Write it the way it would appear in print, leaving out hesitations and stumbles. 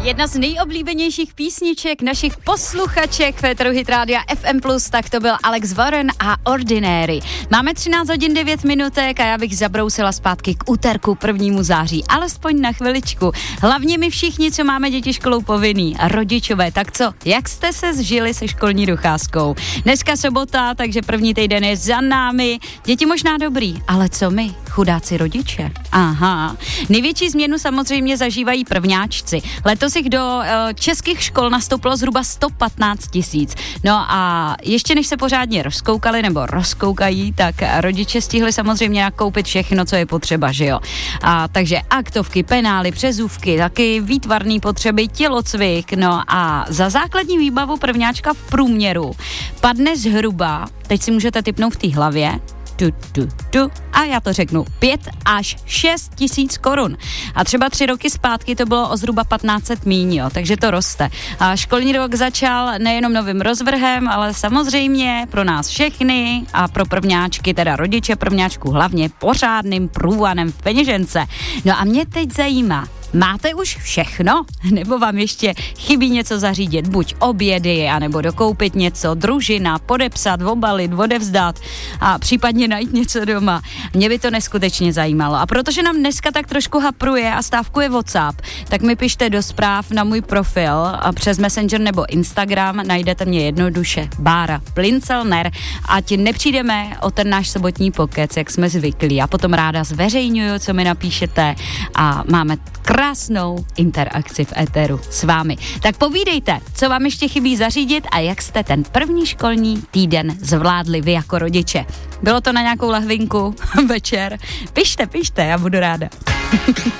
Jedna z nejoblíbenějších písniček našich posluchaček Féteru Hit Rádia FM+, tak to byl Alex Warren a Ordinary. Máme 13 hodin 9 minutek a já bych zabrousila zpátky k úterku 1. září, alespoň na chviličku. Hlavně my všichni, co máme děti školou povinný a rodičové, tak co, jak jste se zžili se školní docházkou? Dneska sobota, takže první týden je za námi. Děti možná dobrý, ale co my, chudáci rodiče? Aha, největší změnu samozřejmě zažívají prvňáčci. Letos jich do českých škol nastoupilo zhruba 115 000. No a ještě než se pořádně rozkoukali nebo rozkoukají, tak rodiče stihli samozřejmě nakoupit všechno, co je potřeba, že jo. A takže aktovky, penály, přezůvky, taky výtvarné potřeby, tělocvik, no a za základní výbavu prvňáčka v průměru padne zhruba, teď si můžete tipnout v té hlavě, a já to řeknu, 5 až 6 tisíc korun. A třeba 3 roky zpátky to bylo o zhruba 1500 míň, jo, takže to roste. A školní rok začal nejenom novým rozvrhem, ale samozřejmě pro nás všechny a pro prvňáčky, teda rodiče prvňáčků hlavně pořádným průvanem v peněžence. No a mě teď zajímá, máte už všechno? Nebo vám ještě chybí něco zařídit? Buď obědy, anebo dokoupit něco, družina, podepsat, obalit, odevzdat a případně najít něco doma. Mě by to neskutečně zajímalo. A protože nám dneska tak trošku hapruje a stávkuje WhatsApp, tak mi pište do zpráv na můj profil a přes Messenger nebo Instagram, najdete mě jednoduše Bára Plincelner, ať nepřijdeme o ten náš sobotní pokec, jak jsme zvyklí. A potom ráda zveřejňuju, co mi napíšete a máme krásnou interakci v éteru s vámi. Tak povídejte, co vám ještě chybí zařídit a jak jste ten první školní týden zvládli vy jako rodiče. Bylo to na nějakou lahvinku večer? Pište, já budu ráda.